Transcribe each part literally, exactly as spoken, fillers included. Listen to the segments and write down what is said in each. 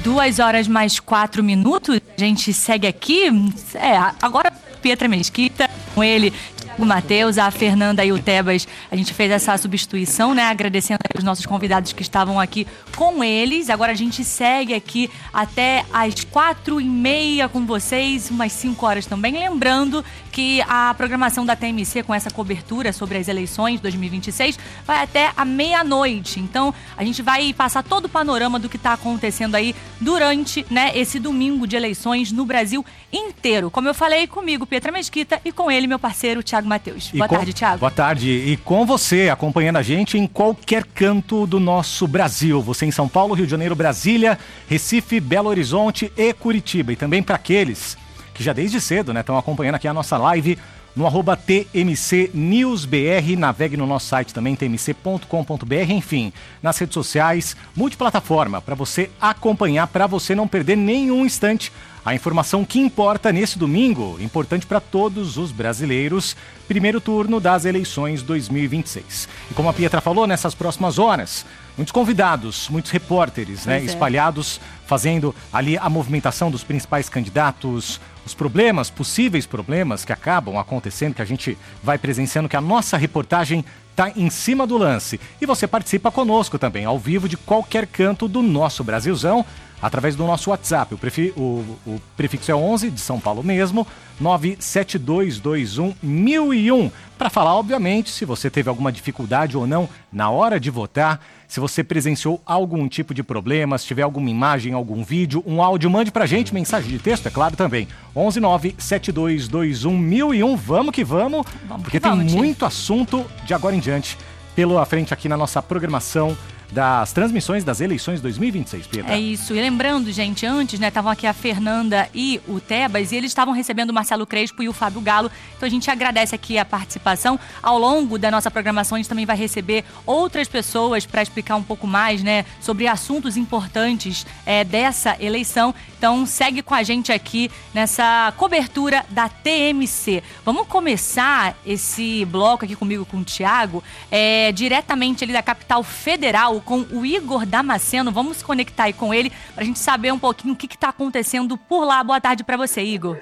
Duas horas mais quatro minutos. A gente segue aqui. É, agora Pietra Mesquita, com ele, o Matheus, a Fernanda e o Tebas. A gente fez essa substituição, né? Agradecendo aos nossos convidados que estavam aqui com eles. Agora a gente segue aqui até às quatro e meia com vocês, umas cinco horas também. Lembrando que a programação da T M C com essa cobertura sobre as eleições de dois mil e vinte e seis vai até a meia-noite. Então, a gente vai passar todo o panorama do que está acontecendo aí durante, né, esse domingo de eleições no Brasil inteiro. Como eu falei, comigo, Pietra Mesquita, e com ele, meu parceiro, Thiago Matheus. Boa com... tarde, Thiago. Boa tarde. E com você, acompanhando a gente em qualquer canto do nosso Brasil. Você em São Paulo, Rio de Janeiro, Brasília, Recife, Belo Horizonte e Curitiba. E também para aqueles que já desde cedo, né, estão acompanhando aqui a nossa live no arroba T M C News B R, navegue no nosso site também, t m c ponto com ponto b r, enfim, nas redes sociais, multiplataforma, para você acompanhar, para você não perder nenhum instante a informação que importa nesse domingo, importante para todos os brasileiros, primeiro turno das eleições dois mil e vinte e seis. E como a Pietra falou, nessas próximas horas, muitos convidados, muitos repórteres, né, espalhados, fazendo ali a movimentação dos principais candidatos, os problemas, possíveis problemas que acabam acontecendo, que a gente vai presenciando, que a nossa reportagem está em cima do lance. E você participa conosco também, ao vivo, de qualquer canto do nosso Brasilzão, através do nosso WhatsApp. O, prefi- o, o prefixo é onze, de São Paulo mesmo, nove sete dois dois um mil e um. Para falar, obviamente, se você teve alguma dificuldade ou não na hora de votar, se você presenciou algum tipo de problema, se tiver alguma imagem, algum vídeo, um áudio, mande pra gente, mensagem de texto, é claro também. onze nove sete dois dois um mil e um. Vamos que vamos, vamos porque que tem vamos, muito tio. assunto de agora em diante pela frente aqui na nossa programação das transmissões das eleições dois mil e vinte e seis, Pietra. É isso. E lembrando, gente, antes, né, estavam aqui a Fernanda e o Tebas, e eles estavam recebendo o Marcelo Crespo e o Fábio Galo. Então a gente agradece aqui a participação. Ao longo da nossa programação, a gente também vai receber outras pessoas para explicar um pouco mais, né, sobre assuntos importantes é, dessa eleição. Então segue com a gente aqui nessa cobertura da T M C. Vamos começar esse bloco aqui comigo, com o Thiago, é, diretamente ali da capital federal, com o Igor Damasceno. Vamos se conectar aí com ele para a gente saber um pouquinho o que está acontecendo por lá. Boa tarde para você, Igor.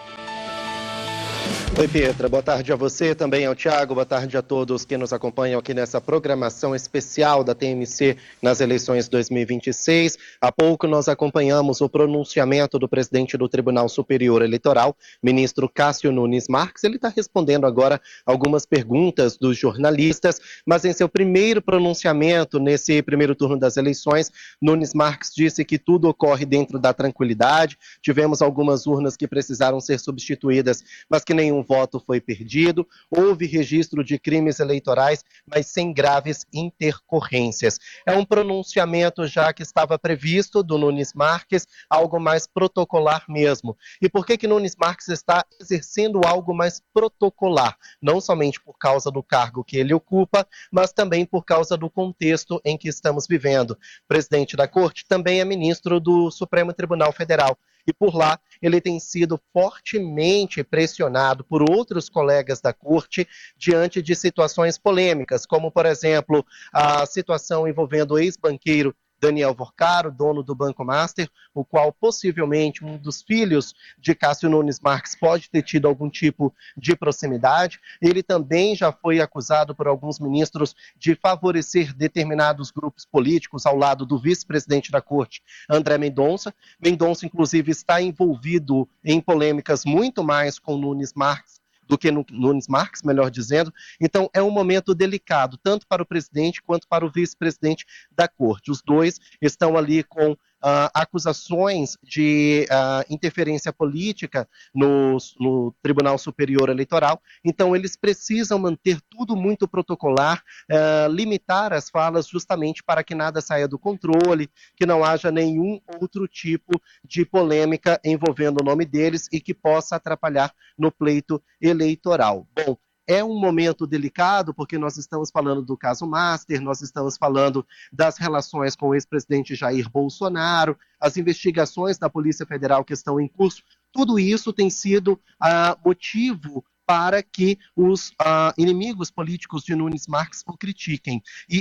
Oi, Pietra. Boa tarde a você, também ao Thiago. Boa tarde a todos que nos acompanham aqui nessa programação especial da T M C nas eleições dois mil e vinte e seis. Há pouco nós acompanhamos o pronunciamento do presidente do Tribunal Superior Eleitoral, ministro Cássio Nunes Marques. Ele está respondendo agora algumas perguntas dos jornalistas, mas em seu primeiro pronunciamento, nesse primeiro turno das eleições, Nunes Marques disse que tudo ocorre dentro da tranquilidade. Tivemos algumas urnas que precisaram ser substituídas, mas que nenhum voto foi perdido, houve registro de crimes eleitorais, mas sem graves intercorrências. É um pronunciamento já que estava previsto do Nunes Marques, algo mais protocolar mesmo. E por que que Nunes Marques está exercendo algo mais protocolar? Não somente por causa do cargo que ele ocupa, mas também por causa do contexto em que estamos vivendo. O presidente da Corte também é ministro do Supremo Tribunal Federal. E por lá ele tem sido fortemente pressionado por outros colegas da corte diante de situações polêmicas, como, por exemplo, a situação envolvendo o ex-banqueiro Daniel Vorcaro, dono do Banco Master, o qual possivelmente um dos filhos de Cássio Nunes Marques pode ter tido algum tipo de proximidade. Ele também já foi acusado por alguns ministros de favorecer determinados grupos políticos ao lado do vice-presidente da corte, André Mendonça. Mendonça, inclusive, está envolvido em polêmicas muito mais com Nunes Marques do que Nunes Marques, melhor dizendo. Então, é um momento delicado, tanto para o presidente quanto para o vice-presidente da corte. Os dois estão ali com Uh, acusações de uh, interferência política no, no Tribunal Superior Eleitoral. Então, eles precisam manter tudo muito protocolar, uh, limitar as falas justamente para que nada saia do controle, que não haja nenhum outro tipo de polêmica envolvendo o nome deles e que possa atrapalhar no pleito eleitoral. Bom, é um momento delicado, porque nós estamos falando do caso Master, nós estamos falando das relações com o ex-presidente Jair Bolsonaro, as investigações da Polícia Federal que estão em curso. Tudo isso tem sido uh, motivo para que os uh, inimigos políticos de Nunes Marques o critiquem. E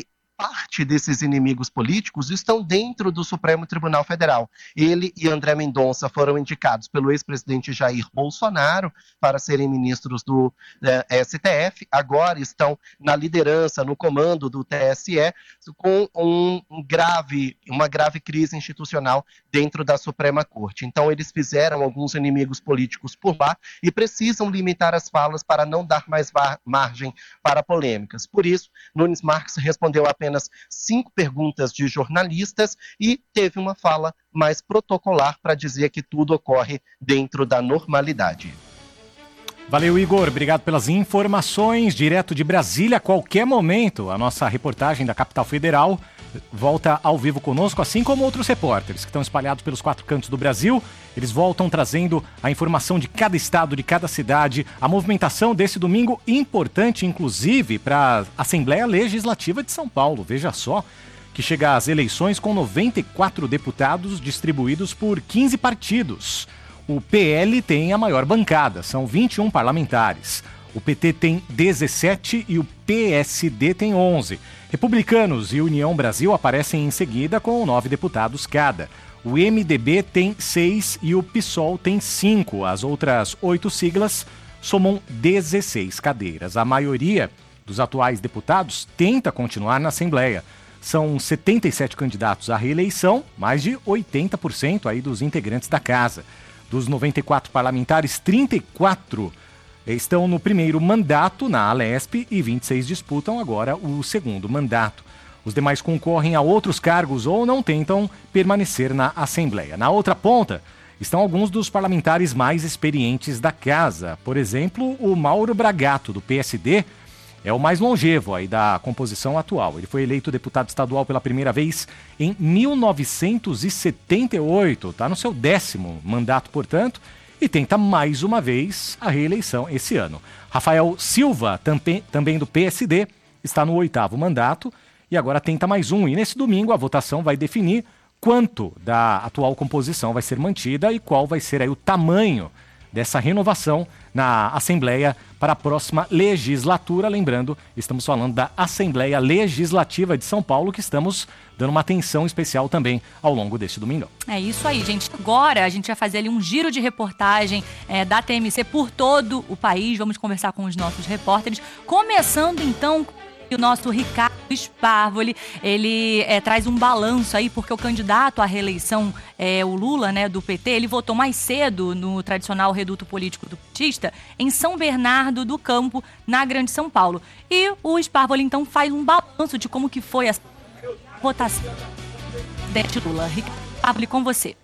parte desses inimigos políticos estão dentro do Supremo Tribunal Federal. Ele e André Mendonça foram indicados pelo ex-presidente Jair Bolsonaro para serem ministros do eh, S T F, agora estão na liderança, no comando do T S E, com um, um grave, uma grave crise institucional dentro da Suprema Corte. Então, eles fizeram alguns inimigos políticos por lá e precisam limitar as falas para não dar mais margem para polêmicas. Por isso, Nunes Marques respondeu apenas cinco perguntas de jornalistas e teve uma fala mais protocolar para dizer que tudo ocorre dentro da normalidade. Valeu, Igor. Obrigado pelas informações. Direto de Brasília, a qualquer momento, a nossa reportagem da Capital Federal volta ao vivo conosco, assim como outros repórteres que estão espalhados pelos quatro cantos do Brasil. Eles voltam trazendo a informação de cada estado, de cada cidade, a movimentação desse domingo importante, inclusive, para a Assembleia Legislativa de São Paulo. Veja só, que chega às eleições com noventa e quatro deputados distribuídos por quinze partidos. O P L tem a maior bancada, são vinte e um parlamentares. O P T tem dezessete e o P S D tem onze. Republicanos e União Brasil aparecem em seguida com nove deputados cada. O M D B tem seis e o PSOL tem cinco. As outras oito siglas somam dezesseis cadeiras. A maioria dos atuais deputados tenta continuar na Assembleia. São setenta e sete candidatos à reeleição, mais de oitenta por cento aí dos integrantes da casa. Dos noventa e quatro parlamentares, trinta e quatro estão no primeiro mandato na Alesp e vinte e seis disputam agora o segundo mandato. Os demais concorrem a outros cargos ou não tentam permanecer na Assembleia. Na outra ponta estão alguns dos parlamentares mais experientes da casa. Por exemplo, o Mauro Bragato, do P S D, é o mais longevo aí da composição atual. Ele foi eleito deputado estadual pela primeira vez em mil novecentos e setenta e oito. Está no seu décimo mandato, portanto, e tenta mais uma vez a reeleição esse ano. Rafael Silva, também, também do P S D, está no oitavo mandato e agora tenta mais um. E nesse domingo a votação vai definir quanto da atual composição vai ser mantida e qual vai ser aí o tamanho dessa renovação na Assembleia para a próxima legislatura. Lembrando, estamos falando da Assembleia Legislativa de São Paulo, que estamos dando uma atenção especial também ao longo deste domingão. É isso aí, gente. Agora a gente vai fazer ali um giro de reportagem é, da T M C por todo o país. Vamos conversar com os nossos repórteres, começando então o nosso Ricardo Sparvoli. Ele é, traz um balanço aí, porque o candidato à reeleição, é, o Lula, né, do P T, ele votou mais cedo no tradicional reduto político do petista em São Bernardo do Campo, na Grande São Paulo. E o Sparvoli, então, faz um balanço de como que foi a votação de Lula. Ricardo Sparvoli, com você.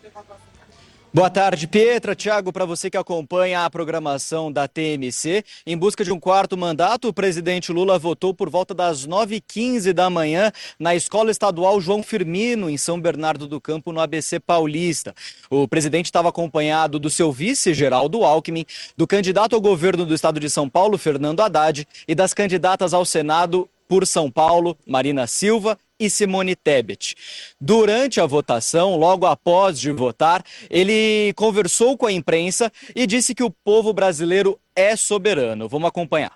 Boa tarde, Pietra. Tiago, para você que acompanha a programação da T M C, em busca de um quarto mandato, o presidente Lula votou por volta das nove e quinze da manhã na Escola Estadual João Firmino, em São Bernardo do Campo, no A B C Paulista. O presidente estava acompanhado do seu vice, Geraldo Alckmin, do candidato ao governo do estado de São Paulo, Fernando Haddad, e das candidatas ao Senado por São Paulo, Marina Silva e Simone Tebet. Durante a votação, logo após de votar, ele conversou com a imprensa e disse que o povo brasileiro é soberano. Vamos acompanhar.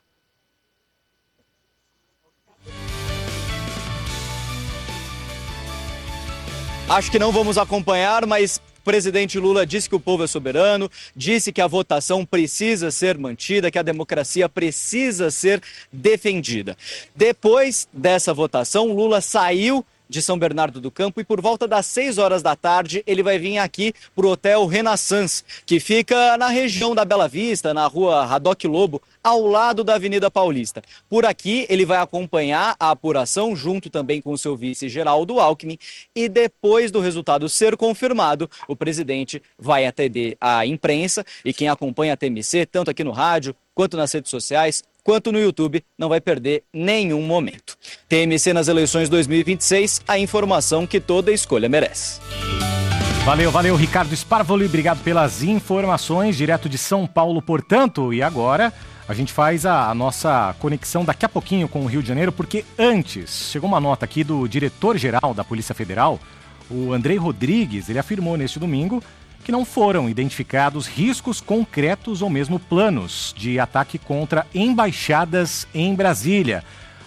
Acho que não vamos acompanhar, mas o presidente Lula disse que o povo é soberano, disse que a votação precisa ser mantida, que a democracia precisa ser defendida. Depois dessa votação, Lula saiu de São Bernardo do Campo e por volta das seis horas da tarde ele vai vir aqui para o Hotel Renaissance, que fica na região da Bela Vista, na rua Radoc Lobo, ao lado da Avenida Paulista. Por aqui ele vai acompanhar a apuração junto também com o seu vice Geraldo Alckmin e depois do resultado ser confirmado, o presidente vai atender a imprensa e quem acompanha a T M C, tanto aqui no rádio quanto nas redes sociais, quanto no YouTube, não vai perder nenhum momento. T M C nas eleições dois mil e vinte e seis, a informação que toda escolha merece. Valeu, valeu, Ricardo Sparvoli, obrigado pelas informações, direto de São Paulo, portanto. E agora a gente faz a, a nossa conexão daqui a pouquinho com o Rio de Janeiro, porque antes chegou uma nota aqui do diretor-geral da Polícia Federal, o Andrei Rodrigues. Ele afirmou neste domingo que não foram identificados riscos concretos ou mesmo planos de ataque contra embaixadas em Brasília.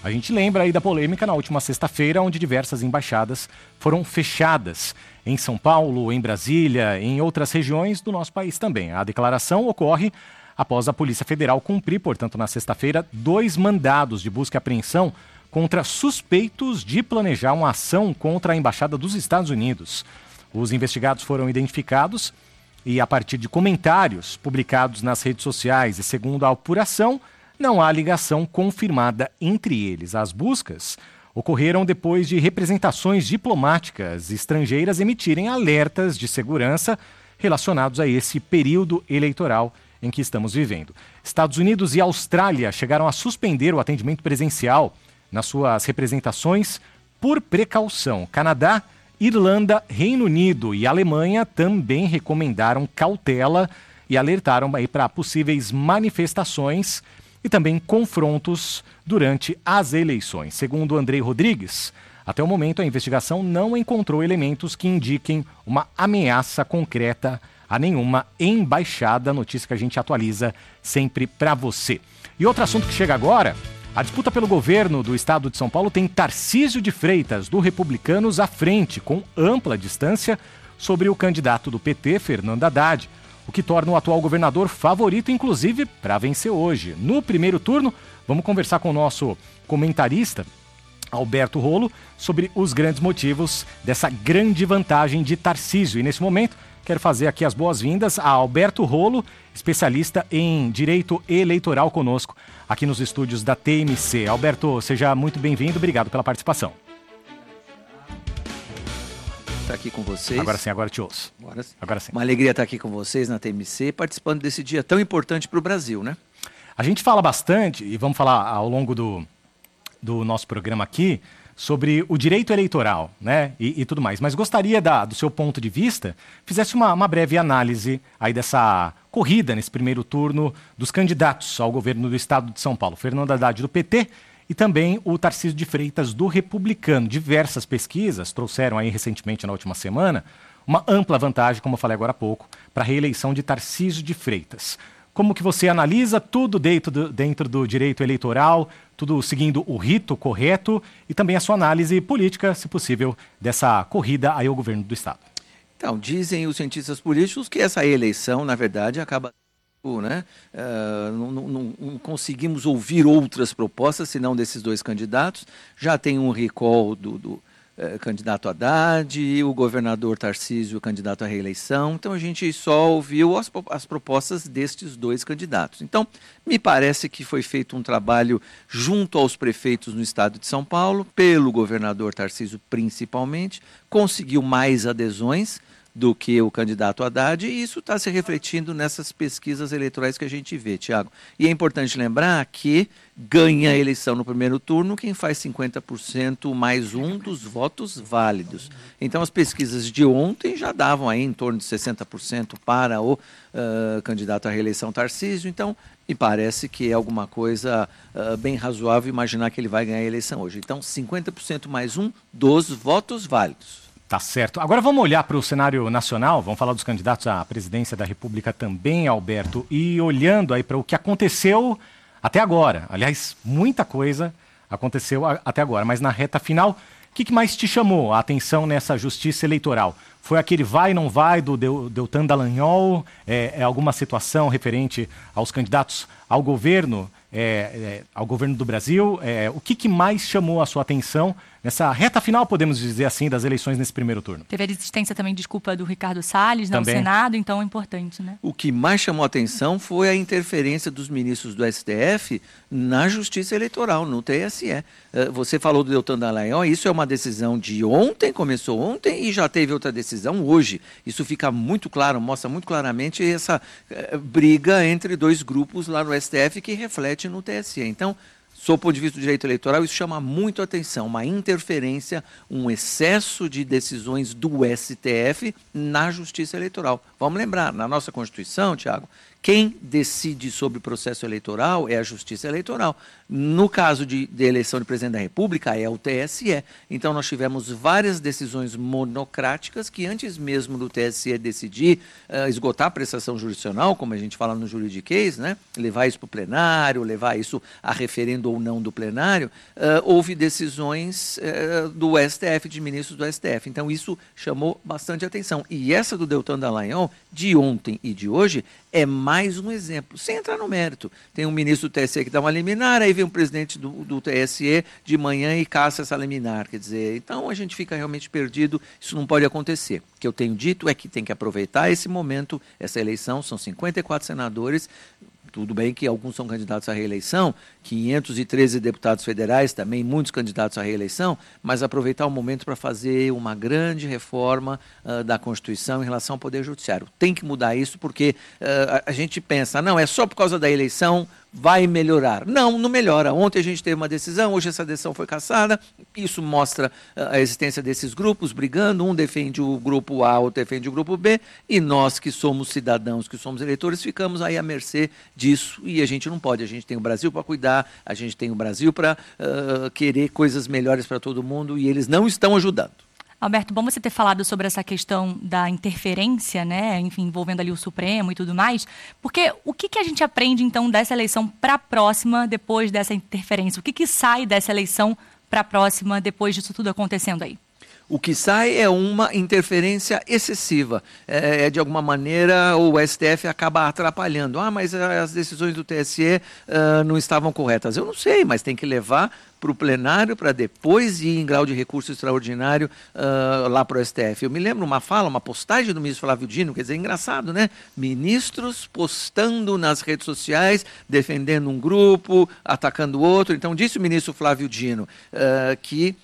A gente lembra aí da polêmica na última sexta-feira, onde diversas embaixadas foram fechadas em São Paulo, em Brasília, em outras regiões do nosso país também. A declaração ocorre após a Polícia Federal cumprir, portanto, na sexta-feira, dois mandados de busca e apreensão contra suspeitos de planejar uma ação contra a Embaixada dos Estados Unidos. Os investigados foram identificados e, a partir de comentários publicados nas redes sociais e segundo a apuração, não há ligação confirmada entre eles. As buscas ocorreram depois de representações diplomáticas estrangeiras emitirem alertas de segurança relacionados a esse período eleitoral em que estamos vivendo. Estados Unidos e Austrália chegaram a suspender o atendimento presencial nas suas representações por precaução. Canadá, Irlanda, Reino Unido e Alemanha também recomendaram cautela e alertaram aí para possíveis manifestações e também confrontos durante as eleições. Segundo Andrei Rodrigues, até o momento a investigação não encontrou elementos que indiquem uma ameaça concreta a nenhuma embaixada, notícia que a gente atualiza sempre para você. E outro assunto que chega agora, a disputa pelo governo do estado de São Paulo tem Tarcísio de Freitas, do Republicanos, à frente, com ampla distância sobre o candidato do P T, Fernando Haddad, o que torna o atual governador favorito, inclusive, para vencer hoje. No primeiro turno, vamos conversar com o nosso comentarista, Alberto Rolo, sobre os grandes motivos dessa grande vantagem de Tarcísio. E nesse momento, quero fazer aqui as boas-vindas a Alberto Rolo, especialista em direito eleitoral conosco, aqui nos estúdios da T M C. Alberto, seja muito bem-vindo, obrigado pela participação. Estar aqui com vocês. Agora sim, agora te ouço. Agora sim. Agora sim. Uma alegria estar aqui com vocês na T M C, participando desse dia tão importante para o Brasil, né? A gente fala bastante, e vamos falar ao longo do, do nosso programa aqui, sobre o direito eleitoral, né, e, e tudo mais. Mas gostaria, da, do seu ponto de vista, fizesse uma, uma breve análise aí dessa corrida nesse primeiro turno dos candidatos ao governo do estado de São Paulo. Fernando Haddad, do P T, e também o Tarcísio de Freitas, do Republicano. Diversas pesquisas trouxeram aí recentemente, na última semana, uma ampla vantagem, como eu falei agora há pouco, para a reeleição de Tarcísio de Freitas. Como que você analisa tudo dentro do, dentro do direito eleitoral, tudo seguindo o rito correto e também a sua análise política, se possível, dessa corrida aí ao governo do estado? Então, dizem os cientistas políticos que essa eleição, na verdade, acaba... Né? Uh, não, não, não conseguimos ouvir outras propostas, senão desses dois candidatos. Já tem um recall do, do uh, candidato Haddad, e o governador Tarcísio, candidato à reeleição. Então, a gente só ouviu as, as propostas destes dois candidatos. Então, me parece que foi feito um trabalho junto aos prefeitos no estado de São Paulo, pelo governador Tarcísio principalmente, conseguiu mais adesões do que o candidato Haddad, e isso está se refletindo nessas pesquisas eleitorais que a gente vê, Tiago. E é importante lembrar que ganha a eleição no primeiro turno quem faz cinquenta por cento mais um dos votos válidos. Então, as pesquisas de ontem já davam aí em torno de sessenta por cento para o uh, candidato à reeleição Tarcísio. Então, me parece que é alguma coisa uh, bem razoável imaginar que ele vai ganhar a eleição hoje. Então, cinquenta por cento mais um dos votos válidos. Tá certo. Agora vamos olhar para o cenário nacional, vamos falar dos candidatos à presidência da República também, Alberto, e olhando aí para o que aconteceu até agora. Aliás, muita coisa aconteceu a, até agora, mas na reta final, o que, que mais te chamou a atenção nessa justiça eleitoral? Foi aquele vai não vai do Deltan Dallagnol? É, é alguma situação referente aos candidatos ao governo, é, é, ao governo do Brasil? É, o que, que mais chamou a sua atenção nessa reta final, podemos dizer assim, das eleições nesse primeiro turno? Teve a existência também, desculpa, do Ricardo Salles, no Senado, então é importante, né? O que mais chamou a atenção foi a interferência dos ministros do S T F na Justiça Eleitoral, no T S E. Você falou do Deltan Dallagnol, isso é uma decisão de ontem, começou ontem e já teve outra decisão hoje. Isso fica muito claro, mostra muito claramente essa eh, briga entre dois grupos lá no S T F que reflete no T S E. Então, sob o ponto de vista do direito eleitoral, isso chama muito atenção, uma interferência, um excesso de decisões do S T F na Justiça Eleitoral. Vamos lembrar, na nossa Constituição, Tiago, Quem decide sobre o processo eleitoral é a Justiça Eleitoral. No caso de, de eleição de presidente da República, é o T S E. Então, nós tivemos várias decisões monocráticas que, antes mesmo do T S E decidir uh, esgotar a prestação jurisdicional, como a gente fala no juridiquês, né, levar isso para o plenário, levar isso a referendo ou não do plenário, uh, houve decisões uh, do S T F, de ministros do S T F. Então, isso chamou bastante atenção. E essa do Deltan Dallagnol, de ontem e de hoje, é mais um exemplo, sem entrar no mérito. Tem um ministro do T S E que dá uma liminar, aí vem um presidente do, do T S E de manhã e caça essa liminar. Quer dizer, então a gente fica realmente perdido, isso não pode acontecer. O que eu tenho dito é que tem que aproveitar esse momento, essa eleição, são cinquenta e quatro senadores. Tudo bem que alguns são candidatos à reeleição, quinhentos e treze deputados federais, também muitos candidatos à reeleição, mas aproveitar o momento para fazer uma grande reforma uh, da Constituição em relação ao Poder Judiciário. Tem que mudar isso porque uh, a, a gente pensa, não, é só por causa da eleição, vai melhorar. Não, não melhora. Ontem a gente teve uma decisão, hoje essa decisão foi cassada, isso mostra uh, a existência desses grupos brigando, um defende o grupo A, outro defende o grupo B, e nós que somos cidadãos, que somos eleitores, ficamos aí à mercê disso, e a gente não pode, a gente tem o Brasil para cuidar, a gente tem o Brasil para uh, querer coisas melhores para todo mundo, e eles não estão ajudando. Alberto, bom você ter falado sobre essa questão da interferência, né, enfim, envolvendo ali o Supremo e tudo mais, porque o que, que a gente aprende, então, dessa eleição para a próxima, depois dessa interferência? O que, que sai dessa eleição para a próxima, depois disso tudo acontecendo aí? O que sai é uma interferência excessiva. É, de alguma maneira, o S T F acaba atrapalhando. Ah, mas as decisões do T S E uh, não estavam corretas. Eu não sei, mas tem que levar para o plenário para depois ir em grau de recurso extraordinário uh, lá para o S T F. Eu me lembro uma fala, uma postagem do ministro Flávio Dino, quer dizer, engraçado, né? Ministros postando nas redes sociais, defendendo um grupo, atacando o outro. Então, disse o ministro Flávio Dino uh, que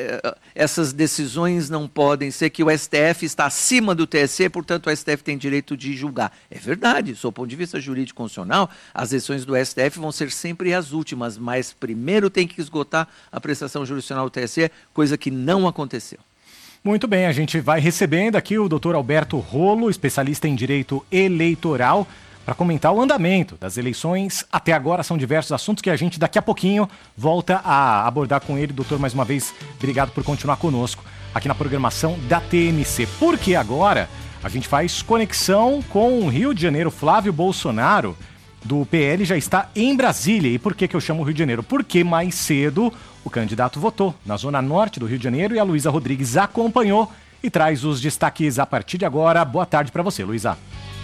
essas decisões não podem ser, que o S T F está acima do T S E, portanto o S T F tem direito de julgar. É verdade, do ponto de vista jurídico constitucional, as decisões do S T F vão ser sempre as últimas, mas primeiro tem que esgotar a prestação jurisdicional do T S E, coisa que não aconteceu. Muito bem, a gente vai recebendo aqui o doutor Alberto Rolo, especialista em direito eleitoral, para comentar o andamento das eleições. Até agora são diversos assuntos que a gente daqui a pouquinho volta a abordar com ele. Doutor, mais uma vez, obrigado por continuar conosco aqui na programação da T M C. Porque agora a gente faz conexão com o Rio de Janeiro. Flávio Bolsonaro, do P L, já está em Brasília. E por que que eu chamo o Rio de Janeiro? Porque mais cedo o candidato votou na zona norte do Rio de Janeiro e a Luísa Rodrigues acompanhou e traz os destaques a partir de agora. Boa tarde para você, Luísa.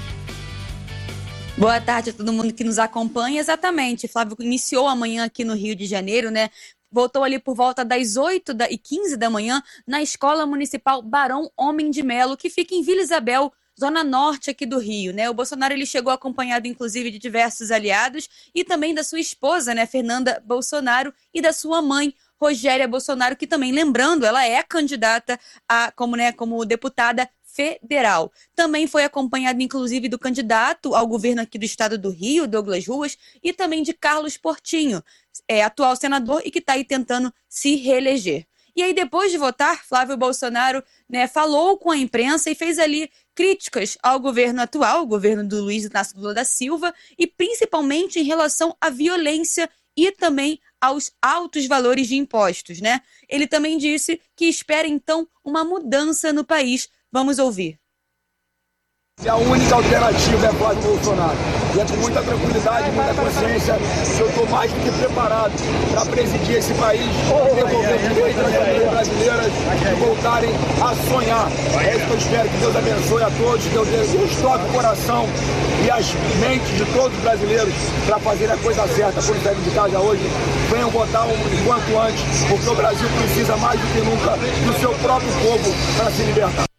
Boa tarde a todo mundo que nos acompanha. Exatamente, Flávio iniciou amanhã aqui no Rio de Janeiro, né? Voltou ali por volta das oito e quinze da manhã na Escola Municipal Barão Homem de Melo, que fica em Vila Isabel, zona norte aqui do Rio, né? O Bolsonaro ele chegou acompanhado, inclusive, de diversos aliados e também da sua esposa, né, Fernanda Bolsonaro, e da sua mãe, Rogéria Bolsonaro, que também, lembrando, ela é candidata a, como, né, como deputada federal. Também foi acompanhado, inclusive, do candidato ao governo aqui do estado do Rio, Douglas Ruas, e também de Carlos Portinho, é, atual senador e que está aí tentando se reeleger. E aí, depois de votar, Flávio Bolsonaro, né, falou com a imprensa e fez ali críticas ao governo atual, o governo do Luiz Inácio Lula da Silva, e principalmente em relação à violência e também aos altos valores de impostos, né? Ele também disse que espera, então, uma mudança no país. Vamos ouvir. A única alternativa é Flávio Bolsonaro. E é com muita tranquilidade, muita consciência que eu estou mais do que preparado para presidir esse país e devolver o direito às famílias brasileiras de voltarem a sonhar. É isso que eu espero. Que Deus abençoe a todos, que Deus, Deus toque o coração e as mentes de todos os brasileiros para fazer a coisa certa. Por isso, de casa hoje, venham votar o quanto antes, porque o Brasil precisa mais do que nunca do seu próprio povo para se libertar.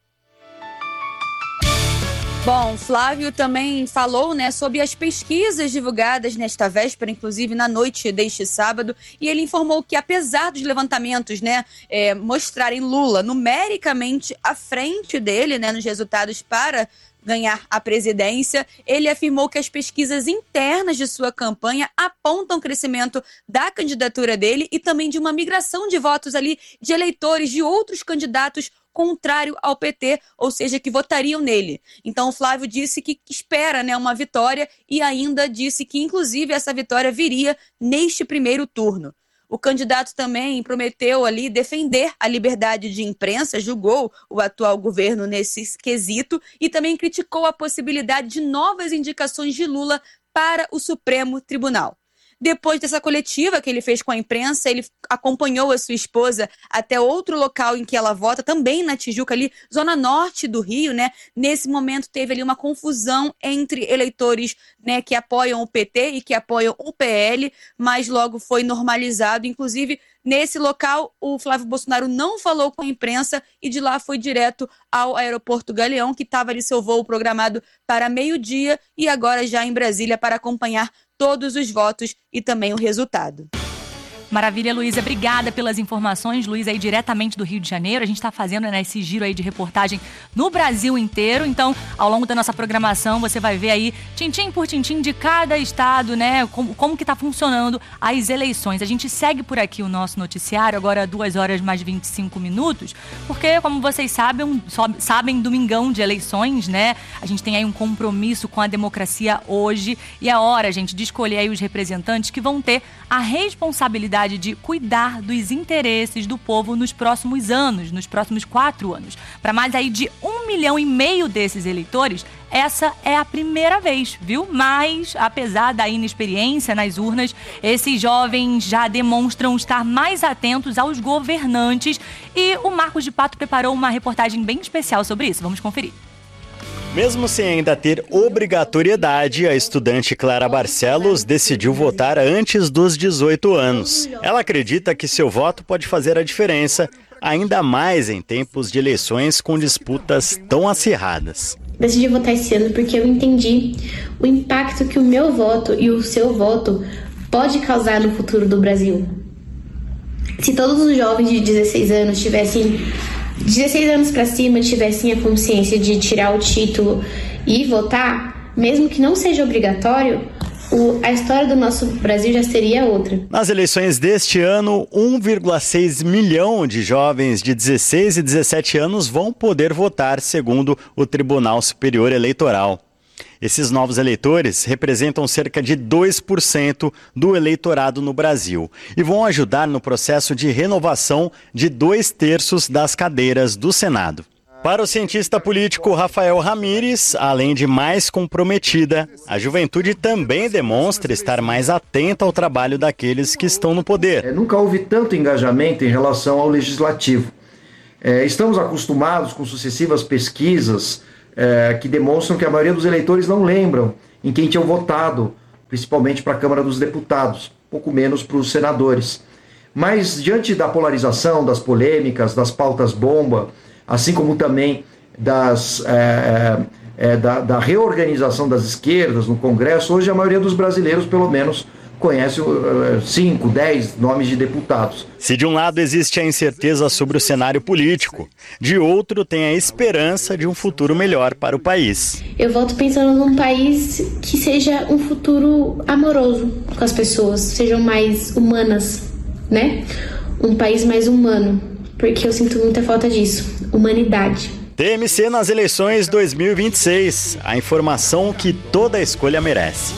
Bom, Flávio também falou, né, sobre as pesquisas divulgadas nesta véspera, inclusive na noite deste sábado, e ele informou que, apesar dos levantamentos, né, é, mostrarem Lula numericamente à frente dele, né, nos resultados para ganhar a presidência, ele afirmou que as pesquisas internas de sua campanha apontam o crescimento da candidatura dele e também de uma migração de votos ali de eleitores de outros candidatos contrário ao P T, ou seja, que votariam nele. Então o Flávio disse que espera, né, uma vitória e ainda disse que, inclusive, essa vitória viria neste primeiro turno. O candidato também prometeu ali defender a liberdade de imprensa, julgou o atual governo nesse quesito e também criticou a possibilidade de novas indicações de Lula para o Supremo Tribunal. Depois dessa coletiva que ele fez com a imprensa, ele acompanhou a sua esposa até outro local em que ela vota, também na Tijuca, ali, zona norte do Rio, né? Nesse momento teve ali uma confusão entre eleitores, né, que apoiam o P T e que apoiam o P L, mas logo foi normalizado. Inclusive, nesse local, o Flávio Bolsonaro não falou com a imprensa e de lá foi direto ao aeroporto Galeão, que estava ali seu voo programado para meio-dia e agora já em Brasília para acompanhar todos os votos e também o resultado. Maravilha, Luísa. Obrigada pelas informações. Luísa aí diretamente do Rio de Janeiro. A gente está fazendo, né, esse giro aí de reportagem no Brasil inteiro. Então, ao longo da nossa programação, você vai ver aí, tintim por tintim, de cada estado, né, como, como que está funcionando as eleições. A gente segue por aqui o nosso noticiário, agora duas horas mais vinte e cinco minutos, porque, como vocês sabem, sabem, domingão de eleições, né? A gente tem aí um compromisso com a democracia hoje e é hora, gente, de escolher aí os representantes que vão ter a responsabilidade de cuidar dos interesses do povo nos próximos anos, nos próximos quatro anos. Para mais aí de um milhão e meio desses eleitores, essa é a primeira vez, viu? Mas, apesar da inexperiência nas urnas, esses jovens já demonstram estar mais atentos aos governantes e o Marcos de Pato preparou uma reportagem bem especial sobre isso. Vamos conferir. Mesmo sem ainda ter obrigatoriedade, a estudante Clara Barcelos decidiu votar antes dos dezoito anos. Ela acredita que seu voto pode fazer a diferença, ainda mais em tempos de eleições com disputas tão acirradas. Decidi votar esse ano porque eu entendi o impacto que o meu voto e o seu voto pode causar no futuro do Brasil. Se todos os jovens de dezesseis anos tivessem dezesseis anos para cima tivessem a consciência de tirar o título e votar, mesmo que não seja obrigatório, o, a história do nosso Brasil já seria outra. Nas eleições deste ano, um vírgula seis milhão de jovens de dezesseis e dezessete anos vão poder votar, segundo o Tribunal Superior Eleitoral. Esses novos eleitores representam cerca de dois por cento do eleitorado no Brasil e vão ajudar no processo de renovação de dois terços das cadeiras do Senado. Para o cientista político Rafael Ramírez, além de mais comprometida, a juventude também demonstra estar mais atenta ao trabalho daqueles que estão no poder. É, nunca houve tanto engajamento em relação ao legislativo. É, estamos acostumados com sucessivas pesquisas É, que demonstram que a maioria dos eleitores não lembram em quem tinham votado, principalmente para a Câmara dos Deputados, pouco menos para os senadores. Mas, diante da polarização, das polêmicas, das pautas bomba, assim como também das, é, é, da, da reorganização das esquerdas no Congresso, hoje a maioria dos brasileiros, pelo menos, conhece cinco, dez nomes de deputados. Se de um lado existe a incerteza sobre o cenário político, de outro tem a esperança de um futuro melhor para o país. Eu voto pensando num país que seja um futuro amoroso com as pessoas, sejam mais humanas, né? Um país mais humano, porque eu sinto muita falta disso, humanidade. T M C nas eleições dois mil e vinte e seis, a informação que toda escolha merece.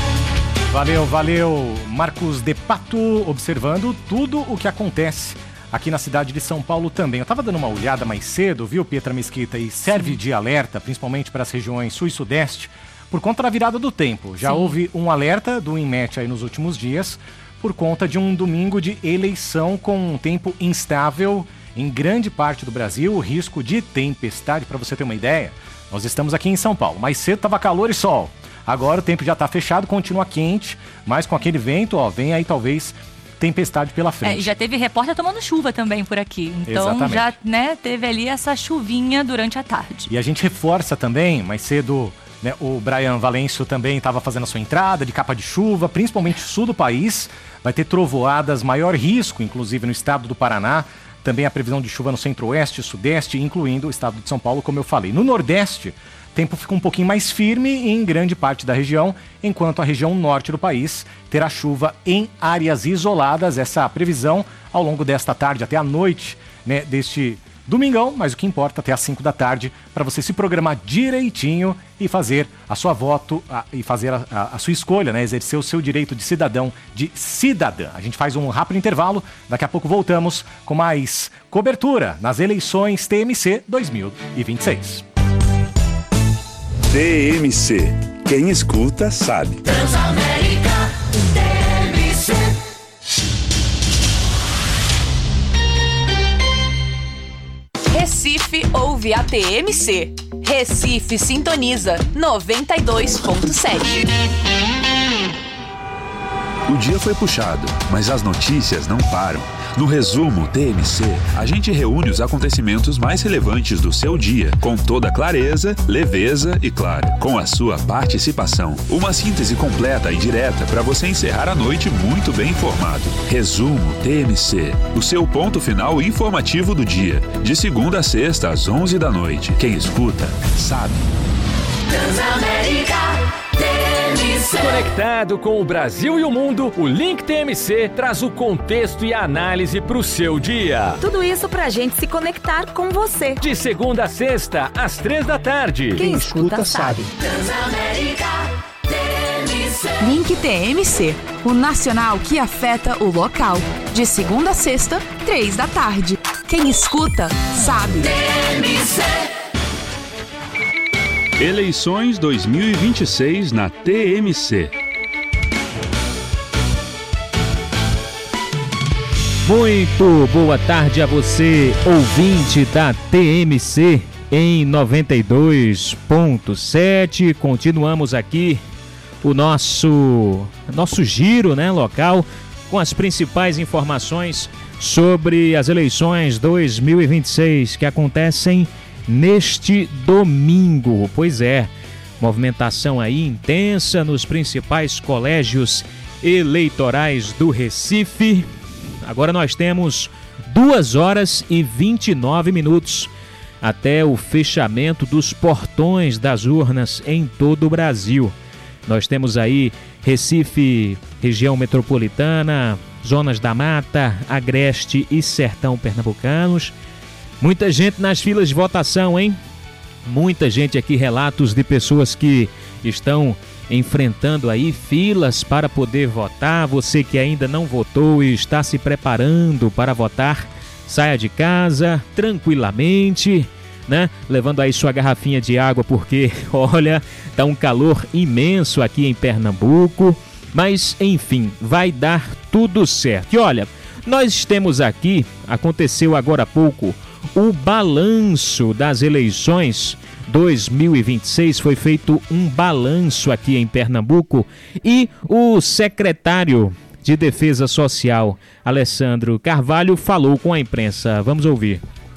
Valeu, valeu, Marcos de Pato, observando tudo o que acontece aqui na cidade de São Paulo também. Eu estava dando uma olhada mais cedo, viu, Pietra Mesquita, e serve de alerta, principalmente para as regiões sul e sudeste, por conta da virada do tempo. Já Sim. houve um alerta do INMET aí nos últimos dias, por conta de um domingo de eleição com um tempo instável em grande parte do Brasil, o risco de tempestade, para você ter uma ideia. Nós estamos aqui em São Paulo, mais cedo estava calor e sol. Agora o tempo já está fechado, continua quente, mas com aquele vento, ó, vem aí talvez tempestade pela frente. É, já teve repórter tomando chuva também por aqui. Então Exatamente. já, né, teve ali essa chuvinha durante a tarde. E a gente reforça também, mais cedo, né, o Brian Valêncio também estava fazendo a sua entrada de capa de chuva, principalmente sul do país. Vai ter trovoadas, maior risco, inclusive no estado do Paraná. Também a previsão de chuva no centro-oeste e sudeste, incluindo o estado de São Paulo, como eu falei. No nordeste, o tempo fica um pouquinho mais firme em grande parte da região, enquanto a região norte do país terá chuva em áreas isoladas. Essa previsão ao longo desta tarde até a noite, né, deste Domingão, mas o que importa até às cinco da tarde, para você se programar direitinho e fazer a sua voto a, e fazer a, a, a sua escolha, né? Exercer o seu direito de cidadão, de cidadã. A gente faz um rápido intervalo, daqui a pouco voltamos com mais cobertura nas eleições T M C dois mil e vinte e seis. T M C. Quem escuta sabe. Transamérica T M C. Recife ouve a T M C. Recife sintoniza noventa e dois ponto sete. O dia foi puxado, mas as notícias não param. No resumo T M C, a gente reúne os acontecimentos mais relevantes do seu dia, com toda clareza, leveza e, claro, com a sua participação. Uma síntese completa e direta para você encerrar a noite muito bem informado. Resumo T M C, o seu ponto final informativo do dia, de segunda a sexta às onze da noite. Quem escuta, sabe. Transamérica T M C. Conectado com o Brasil e o mundo, o Link T M C traz o contexto e a análise para o seu dia. Tudo isso pra gente se conectar com você. De segunda a sexta, às três da tarde. Quem, Quem escuta, escuta sabe. Transamérica T M C. Link T M C, o nacional que afeta o local. De segunda a sexta, três da tarde. Quem escuta, sabe. T M C. Eleições dois mil e vinte e seis na T M C. Muito boa tarde a você, ouvinte da T M C em noventa e dois ponto sete. Continuamos aqui o nosso, nosso giro, né, local com as principais informações sobre as eleições dois mil e vinte e seis que acontecem neste domingo. Pois é, movimentação aí intensa nos principais colégios eleitorais do Recife. Agora nós temos duas horas e vinte e nove minutos até o fechamento dos portões das urnas em todo o Brasil. Nós temos aí Recife, região metropolitana, zonas da Mata, Agreste e Sertão pernambucanos. Muita gente nas filas de votação, hein? Muita gente aqui, relatos de pessoas que estão enfrentando aí filas para poder votar. Você que ainda não votou e está se preparando para votar, saia de casa tranquilamente, né? Levando aí sua garrafinha de água, porque, olha, tá um calor imenso aqui em Pernambuco. Mas, enfim, vai dar tudo certo. E olha, nós temos aqui, aconteceu agora há pouco, o balanço das eleições dois mil e vinte e seis. Foi feito um balanço aqui em Pernambuco e o secretário de Defesa Social, Alessandro Carvalho, falou com a imprensa. Vamos ouvir.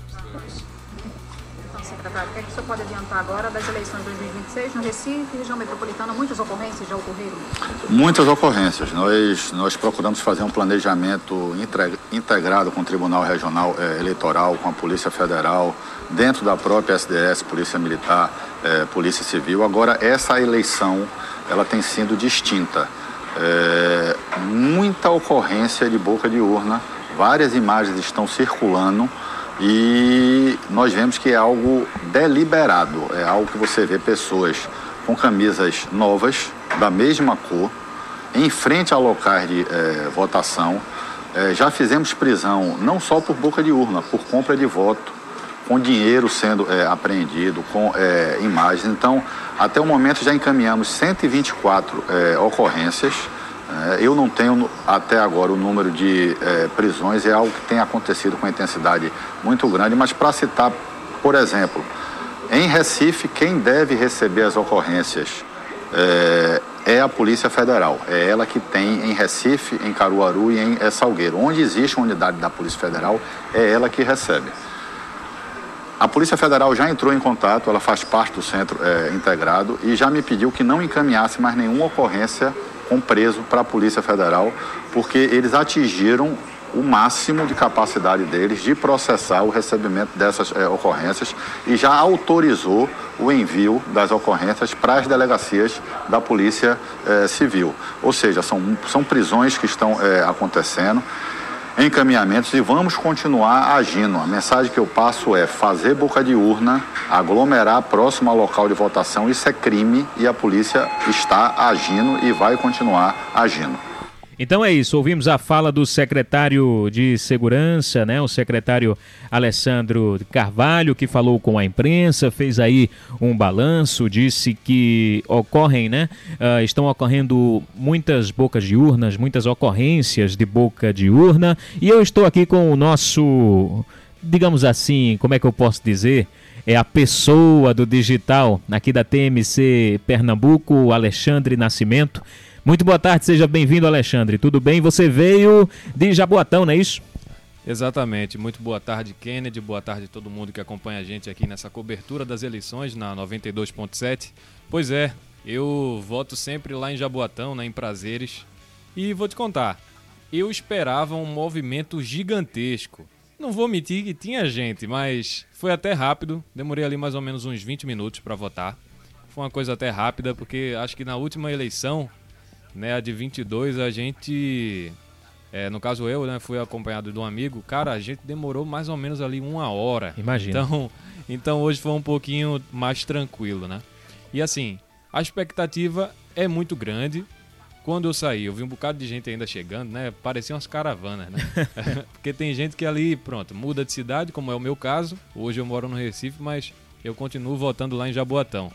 Então, secretário, o que é que o senhor pode adiantar agora das eleições dois mil e vinte e seis no Recife, região metropolitana? Muitas ocorrências já ocorreram? Muitas ocorrências. Nós, nós procuramos fazer um planejamento integrado com o Tribunal Regional eh, Eleitoral, com a Polícia Federal, dentro da própria S D S, Polícia Militar, eh, Polícia Civil. Agora, essa eleição, ela tem sido distinta. É, muita ocorrência de boca de urna, várias imagens estão circulando e nós vemos que é algo deliberado, é algo que você vê pessoas com camisas novas, da mesma cor, em frente a locais de é, votação. É, já fizemos prisão não só por boca de urna, por compra de voto, com dinheiro sendo é, apreendido, com é, imagens. Então, até o momento já encaminhamos cento e vinte e quatro é, ocorrências. É, eu não tenho até agora o número de é, prisões, é algo que tem acontecido com intensidade muito grande, mas para citar, por exemplo, em Recife, quem deve receber as ocorrências é, é a Polícia Federal. É ela que tem em Recife, em Caruaru e em Salgueiro. Onde existe uma unidade da Polícia Federal, é ela que recebe. A Polícia Federal já entrou em contato, ela faz parte do centro é, integrado e já me pediu que não encaminhasse mais nenhuma ocorrência com preso para a Polícia Federal, porque eles atingiram o máximo de capacidade deles de processar o recebimento dessas é, ocorrências e já autorizou o envio das ocorrências para as delegacias da Polícia é, Civil. Ou seja, são, são prisões que estão é, acontecendo. encaminhamentos e vamos continuar agindo. A mensagem que eu passo é fazer boca de urna, aglomerar próximo ao local de votação, isso é crime e a polícia está agindo e vai continuar agindo. Então é isso, ouvimos a fala do secretário de Segurança, né, o secretário Alessandro Carvalho, que falou com a imprensa, fez aí um balanço, disse que ocorrem, né, uh, estão ocorrendo muitas bocas de urnas, muitas ocorrências de boca de urna, e eu estou aqui com o nosso, digamos assim, como é que eu posso dizer, é a pessoa do digital aqui da T M C Pernambuco, Alexandre Nascimento. Muito boa tarde, seja bem-vindo, Alexandre. Tudo bem? Você veio de Jaboatão, não é isso? Exatamente. Muito boa tarde, Kennedy. Boa tarde a todo mundo que acompanha a gente aqui nessa cobertura das eleições na noventa e dois ponto sete. Pois é, eu voto sempre lá em Jaboatão, né, em Prazeres. E vou te contar, eu esperava um movimento gigantesco. Não vou mentir que tinha gente, mas foi até rápido. Demorei ali mais ou menos uns vinte minutos para votar. Foi uma coisa até rápida, porque acho que na última eleição, né, a de vinte e dois, a gente, é, no caso eu, né, fui acompanhado de um amigo, cara, a gente demorou mais ou menos ali uma hora. Imagina. Então, então hoje foi um pouquinho mais tranquilo, né? E assim, a expectativa é muito grande. Quando eu saí, eu vi um bocado de gente ainda chegando, né? Parecia umas caravanas, né? Porque tem gente que ali, pronto, muda de cidade, como é o meu caso. Hoje eu moro no Recife, mas eu continuo votando lá em Jaboatão.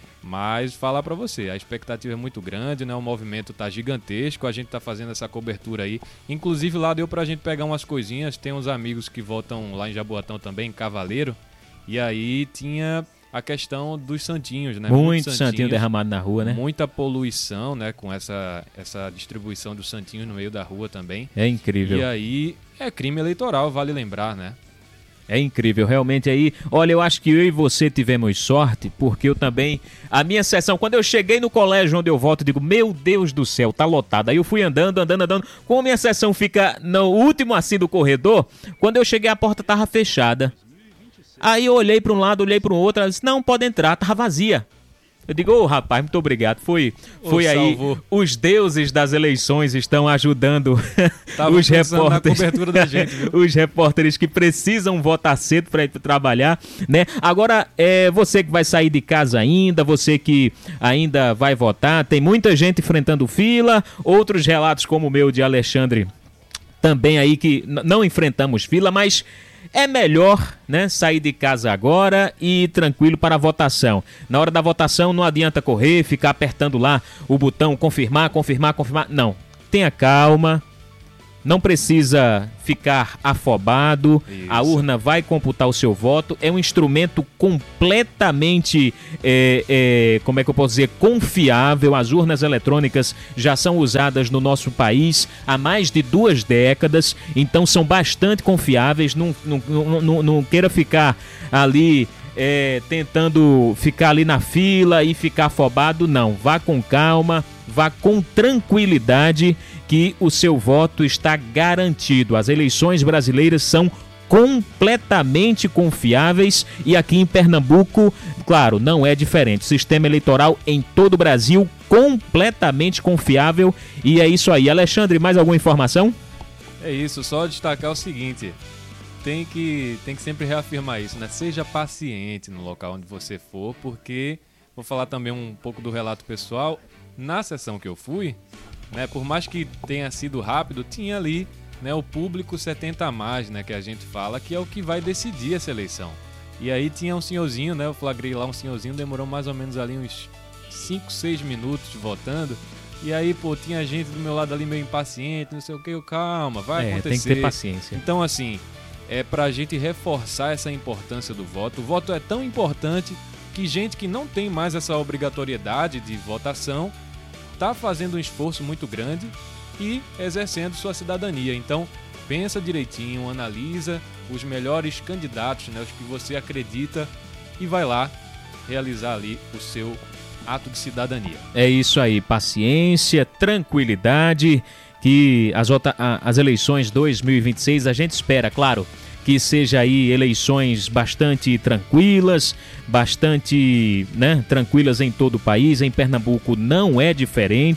Mas falar pra você, a expectativa é muito grande, né? O movimento tá gigantesco, a gente tá fazendo essa cobertura aí. Inclusive lá deu pra gente pegar umas coisinhas, tem uns amigos que votam lá em Jaboatão também, em Cavaleiro. E aí tinha a questão dos santinhos, né? Muito, Muito santinho derramado na rua, né? Muita poluição, né? Com essa, essa distribuição dos santinhos no meio da rua também. É incrível. E aí é crime eleitoral, vale lembrar, né? É incrível, realmente aí, olha, eu acho que eu e você tivemos sorte, porque eu também, a minha sessão, quando eu cheguei no colégio onde eu voto, eu digo, meu Deus do céu, tá lotado. Aí eu fui andando, andando, andando, como a minha sessão fica no último assim do corredor, quando eu cheguei a porta tava fechada. Aí eu olhei para um lado, olhei para o outro, ela disse, não, pode entrar, tava vazia. Eu digo, ô oh, rapaz, muito obrigado. Foi, foi oh, aí, salvou. Os deuses das eleições estão ajudando os repórteres, na cobertura da gente, viu? Os repórteres que precisam votar cedo para ir trabalhar, né? Agora, é, você que vai sair de casa ainda, você que ainda vai votar, tem muita gente enfrentando fila, outros relatos como o meu de Alexandre também aí que n- não enfrentamos fila, mas é melhor, né, sair de casa agora e ir tranquilo para a votação. Na hora da votação não adianta correr, ficar apertando lá o botão confirmar, confirmar, confirmar. Não, tenha calma, não precisa ficar afobado. Isso. A urna vai computar o seu voto. É um instrumento completamente, é, é, como é que eu posso dizer, confiável. As urnas eletrônicas já são usadas no nosso país há mais de duas décadas, então são bastante confiáveis. Não, não, não, não, não queira ficar ali é, tentando ficar ali na fila e ficar afobado, não. Vá com calma, vá com tranquilidade, que o seu voto está garantido. As eleições brasileiras são completamente confiáveis e aqui em Pernambuco, claro, não é diferente. O sistema eleitoral em todo o Brasil completamente confiável e é isso aí. Alexandre, mais alguma informação? É isso, só destacar o seguinte, tem que, tem que sempre reafirmar isso, né? Seja paciente no local onde você for, porque, vou falar também um pouco do relato pessoal, na sessão que eu fui, né, por mais que tenha sido rápido, tinha ali, né, o público setenta a mais, né, que a gente fala, que é o que vai decidir essa eleição. E aí tinha um senhorzinho, né, eu flagrei lá um senhorzinho, demorou mais ou menos ali uns cinco, seis minutos votando. E aí, pô, tinha gente do meu lado ali meio impaciente, não sei o que, eu, calma, vai é, acontecer. Tem que ter paciência. Então, assim, é pra gente reforçar essa importância do voto. O voto é tão importante que gente que não tem mais essa obrigatoriedade de votação está fazendo um esforço muito grande e exercendo sua cidadania. Então, pensa direitinho, analisa os melhores candidatos, né, os que você acredita e vai lá realizar ali o seu ato de cidadania. É isso aí, paciência, tranquilidade, que as, as eleições dois mil e vinte e seis a gente espera, claro, que seja aí eleições bastante tranquilas, bastante, né, tranquilas em todo o país. Em Pernambuco não é diferente.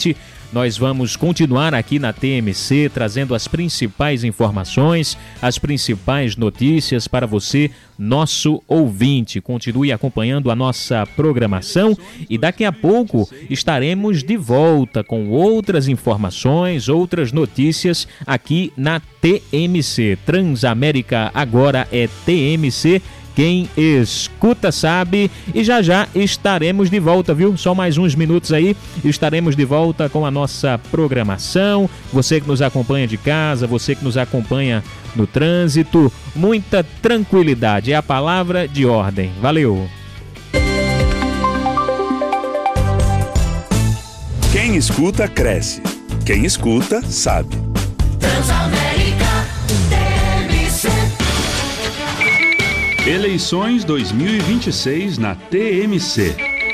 Nós vamos continuar aqui na T M C trazendo as principais informações, as principais notícias para você, nosso ouvinte. Continue acompanhando a nossa programação e daqui a pouco estaremos de volta com outras informações, outras notícias aqui na T M C. Transamérica agora é T M C. Quem escuta sabe, e já já estaremos de volta, viu? Só mais uns minutos aí, estaremos de volta com a nossa programação. Você que nos acompanha de casa, você que nos acompanha no trânsito, muita tranquilidade, é a palavra de ordem. Valeu! Quem escuta, cresce. Quem escuta, sabe. Transamérica T M C. Eleições dois mil e vinte e seis na T M C.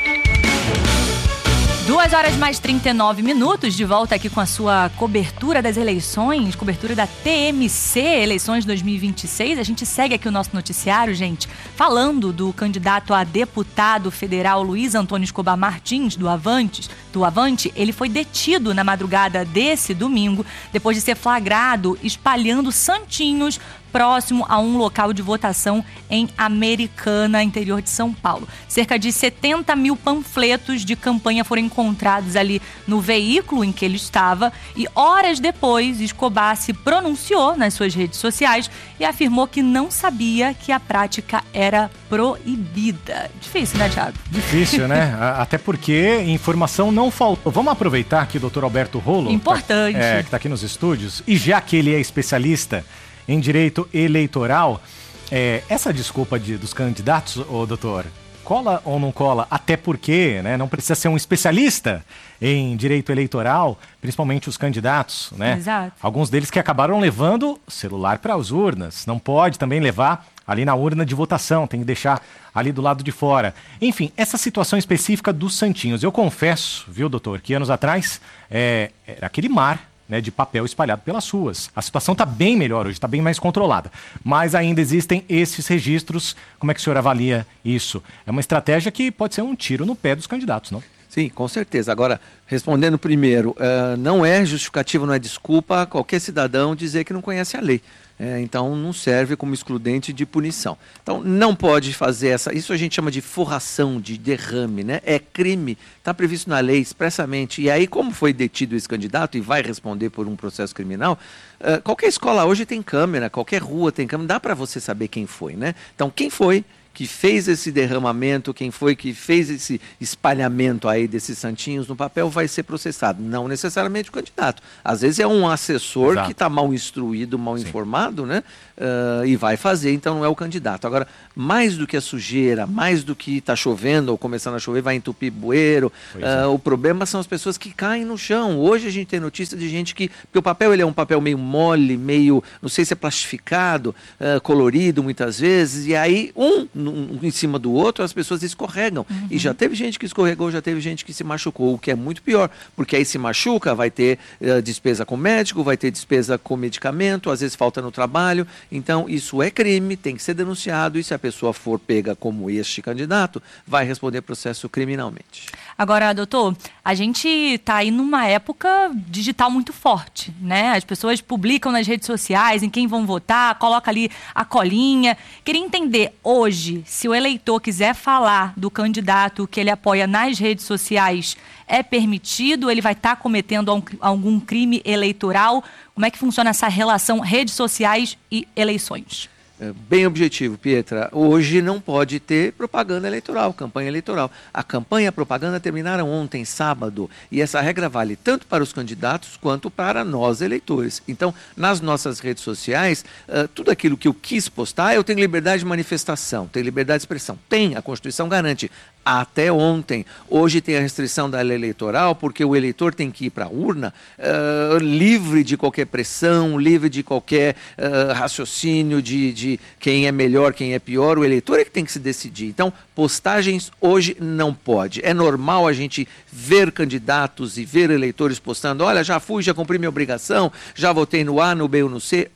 Duas horas mais trinta e nove minutos, de volta aqui com a sua cobertura das eleições, cobertura da T M C, eleições dois mil e vinte e seis. A gente segue aqui o nosso noticiário, gente, falando do candidato a deputado federal Luiz Antônio Escobar Martins, do Avante. Do Avante, ele foi detido na madrugada desse domingo, depois de ser flagrado espalhando santinhos próximo a um local de votação em Americana, interior de São Paulo. Cerca de setenta mil panfletos de campanha foram encontrados ali no veículo em que ele estava e horas depois Escobar se pronunciou nas suas redes sociais e afirmou que não sabia que a prática era proibida. Difícil, né, Thiago? Difícil, né? Até porque informação não faltou. Vamos aproveitar que o doutor Alberto Rolo, Importante. Tá, é, que está aqui nos estúdios, e já que ele é especialista em direito eleitoral, é, essa desculpa de, dos candidatos, ô, doutor, cola ou não cola? Até porque, né, não precisa ser um especialista em direito eleitoral, principalmente os candidatos, né? Exato. Alguns deles que acabaram levando celular para as urnas. Não pode também levar ali na urna de votação, tem que deixar ali do lado de fora. Enfim, essa situação específica dos santinhos. Eu confesso, viu, doutor, que anos atrás é, era aquele mar, né, de papel espalhado pelas ruas. A situação está bem melhor hoje, está bem mais controlada. Mas ainda existem esses registros. Como é que o senhor avalia isso? É uma estratégia que pode ser um tiro no pé dos candidatos, não? Sim, com certeza. Agora, respondendo primeiro, uh, não é justificativa, não é desculpa qualquer cidadão dizer que não conhece a lei. É, então, não serve como excludente de punição. Então, não pode fazer essa... Isso a gente chama de forração, de derrame, né? É crime, está previsto na lei expressamente. E aí, como foi detido esse candidato e vai responder por um processo criminal, uh, qualquer escola hoje tem câmera, qualquer rua tem câmera, dá para você saber quem foi, né? Então, quem foi que fez esse derramamento, quem foi que fez esse espalhamento aí desses santinhos no papel vai ser processado. Não necessariamente o candidato. Às vezes é um assessor Exato. que está mal instruído, mal Sim. informado, né? Uh, e vai fazer, então não é o candidato. Agora, mais do que a sujeira, mais do que está chovendo ou começando a chover, vai entupir bueiro. Uh, é. O problema são as pessoas que caem no chão. Hoje a gente tem notícia de gente que... Porque o papel ele é um papel meio mole, meio... Não sei se é plastificado, uh, colorido muitas vezes. E aí, um... Um em cima do outro, as pessoas escorregam. Uhum. E já teve gente que escorregou, já teve gente que se machucou, o que é muito pior, porque aí se machuca, vai ter uh, despesa com médico, vai ter despesa com medicamento, às vezes falta no trabalho. Então, isso é crime, tem que ser denunciado, e se a pessoa for pega como este candidato, vai responder processo criminalmente. Agora, doutor, a gente está aí numa época digital muito forte, né? As pessoas publicam nas redes sociais em quem vão votar, coloca ali a colinha. Queria entender hoje, se o eleitor quiser falar do candidato que ele apoia nas redes sociais, é permitido? Ele vai estar tá cometendo algum crime eleitoral? Como é que funciona essa relação redes sociais e eleições? Bem objetivo, Pietra. Hoje não pode ter propaganda eleitoral, campanha eleitoral. A campanha e a propaganda terminaram ontem, sábado, e essa regra vale tanto para os candidatos quanto para nós, eleitores. Então, nas nossas redes sociais, uh, tudo aquilo que eu quis postar, eu tenho liberdade de manifestação, tenho liberdade de expressão. Tem, a Constituição garante. Até ontem. Hoje tem a restrição da lei eleitoral, porque o eleitor tem que ir para a urna uh, livre de qualquer pressão, livre de qualquer uh, raciocínio de, de quem é melhor, quem é pior. O eleitor é que tem que se decidir. Então, postagens hoje não pode. É normal a gente ver candidatos e ver eleitores postando, olha, já fui, já cumpri minha obrigação, já votei no A, no B ou no C.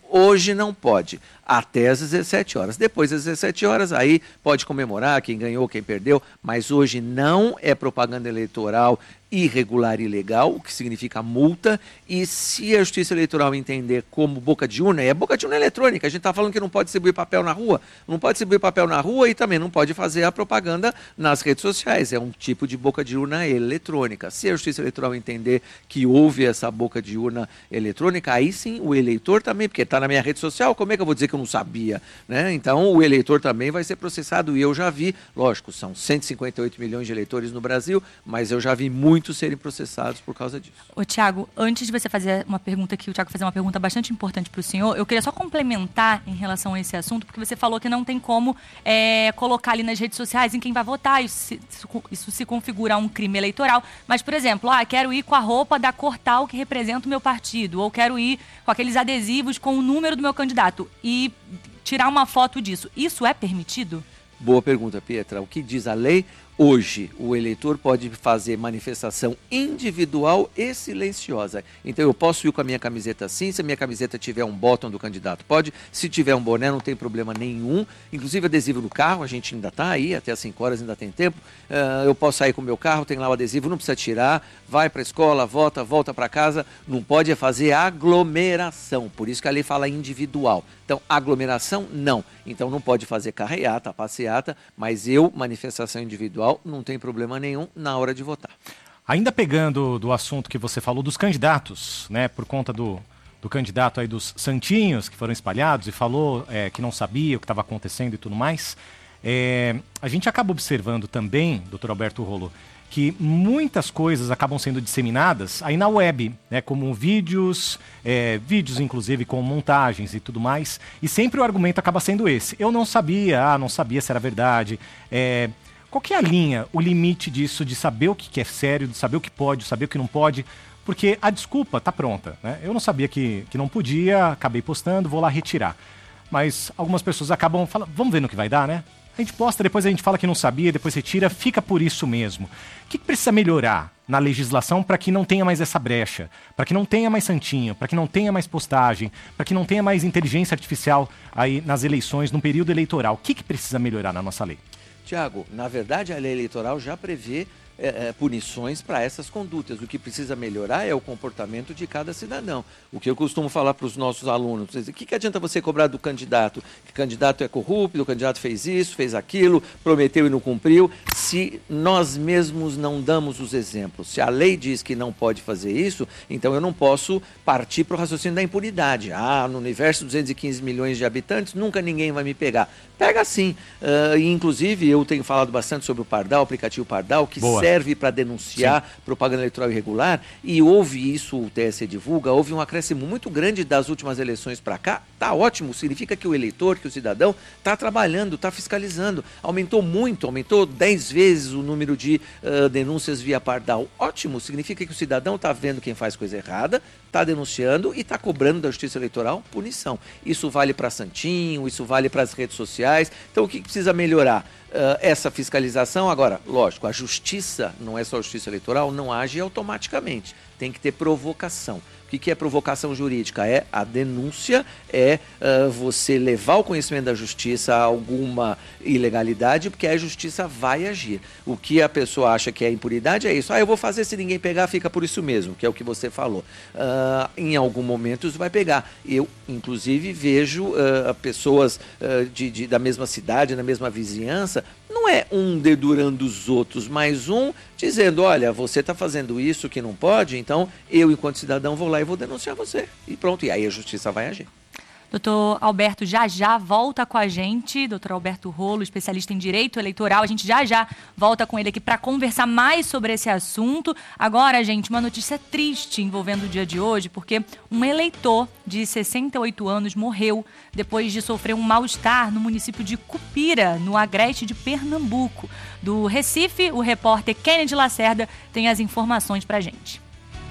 Hoje não pode, até às dezessete horas. Depois das dezessete horas, aí pode comemorar quem ganhou, quem perdeu, mas hoje não é propaganda eleitoral irregular e ilegal, o que significa multa, e se a Justiça Eleitoral entender como boca de urna, é boca de urna eletrônica, a gente está falando que não pode distribuir papel na rua, não pode distribuir papel na rua e também não pode fazer a propaganda nas redes sociais, é um tipo de boca de urna eletrônica. Se a Justiça Eleitoral entender que houve essa boca de urna eletrônica, aí sim o eleitor também, porque está na minha rede social, como é que eu vou dizer que eu não sabia? Né? Então o eleitor também vai ser processado, e eu já vi, lógico, são cento e cinquenta e oito milhões de eleitores no Brasil, mas eu já vi muito muitos serem processados por causa disso. Ô, Tiago, antes de você fazer uma pergunta aqui, o Tiago fazer uma pergunta bastante importante para o senhor, eu queria só complementar em relação a esse assunto, porque você falou que não tem como é, colocar ali nas redes sociais em quem vai votar, isso se, isso se configura um crime eleitoral, mas, por exemplo, ah, quero ir com a roupa da cor tal que representa o meu partido, ou quero ir com aqueles adesivos com o número do meu candidato e tirar uma foto disso. Isso é permitido? Boa pergunta, Pietra. O que diz a lei? Hoje, o eleitor pode fazer manifestação individual e silenciosa. Então, eu posso ir com a minha camiseta assim, se a minha camiseta tiver um bottom do candidato, pode. Se tiver um boné, não tem problema nenhum. Inclusive, adesivo no carro, a gente ainda está aí, até às cinco horas ainda tem tempo. Uh, eu posso sair com o meu carro, tem lá o adesivo, não precisa tirar. Vai para a escola, volta, volta para casa. Não pode é fazer aglomeração. Por isso que a lei fala individual. Então, aglomeração, não. Então, não pode fazer carreata, passeata, mas eu, manifestação individual, não tem problema nenhum na hora de votar. Ainda pegando do assunto que você falou dos candidatos, né, por conta do, do candidato aí dos santinhos que foram espalhados e falou é, que não sabia o que estava acontecendo e tudo mais, é, a gente acaba observando também, doutor Alberto Rolo, que muitas coisas acabam sendo disseminadas aí na web, né, como vídeos, é, vídeos inclusive com montagens e tudo mais, e sempre o argumento acaba sendo esse: eu não sabia, ah, não sabia se era verdade. É, qual que é a linha, o limite disso, de saber o que é sério, de saber o que pode, saber o que não pode? Porque a desculpa tá pronta, né? Eu não sabia que, que não podia, acabei postando, vou lá retirar. Mas algumas pessoas acabam falando, vamos ver no que vai dar, né? A gente posta, depois a gente fala que não sabia, depois retira, fica por isso mesmo. O que, que precisa melhorar na legislação para que não tenha mais essa brecha, para que não tenha mais santinho, para que não tenha mais postagem, para que não tenha mais inteligência artificial aí nas eleições, no período eleitoral? O que, que precisa melhorar na nossa lei? Tiago, na verdade a lei eleitoral já prevê É, é, punições para essas condutas. O que precisa melhorar é o comportamento de cada cidadão. O que eu costumo falar para os nossos alunos: o que, que adianta você cobrar do candidato? Que o candidato é corrupto, o candidato fez isso, fez aquilo, prometeu e não cumpriu, se nós mesmos não damos os exemplos. Se a lei diz que não pode fazer isso, então eu não posso partir para o raciocínio da impunidade. Ah, no universo de duzentos e quinze milhões de habitantes, nunca ninguém vai me pegar. Pega sim. Uh, e, inclusive, eu tenho falado bastante sobre o Pardal, o aplicativo Pardal, que Boa. serve para denunciar Sim. propaganda eleitoral irregular, e houve isso, o T S E divulga, houve um acréscimo muito grande das últimas eleições para cá. Tá ótimo, significa que o eleitor, que o cidadão está trabalhando, está fiscalizando. Aumentou muito, aumentou dez vezes o número de uh, denúncias via Pardal. Ótimo, significa que o cidadão está vendo quem faz coisa errada, está denunciando e está cobrando da Justiça Eleitoral punição. Isso vale para Santinho, isso vale para as redes sociais. Então, o que precisa melhorar? Uh, essa fiscalização. Agora, lógico, a justiça, não é só a Justiça Eleitoral, não age automaticamente. Tem que ter provocação. O que, que é provocação jurídica? É a denúncia, é uh, você levar ao conhecimento da justiça alguma ilegalidade, porque a justiça vai agir. O que a pessoa acha que é impunidade é isso. Ah, eu vou fazer, se ninguém pegar, fica por isso mesmo, que é o que você falou. Uh, em algum momento isso vai pegar. Eu, inclusive, vejo uh, pessoas uh, de, de, da mesma cidade, da mesma vizinhança, não é um dedurando os outros, mas um dizendo: olha, você está fazendo isso que não pode, então eu, enquanto cidadão, vou lá e vou denunciar você. E pronto, e aí a justiça vai agir. Doutor Alberto já já volta com a gente, doutor Alberto Rolo, especialista em direito eleitoral. A gente já já volta com ele aqui para conversar mais sobre esse assunto. Agora, gente, uma notícia triste envolvendo o dia de hoje, porque um eleitor de sessenta e oito anos morreu depois de sofrer um mal-estar no município de Cupira, no Agreste de Pernambuco. Do Recife, o repórter Kennedy Lacerda tem as informações para a gente.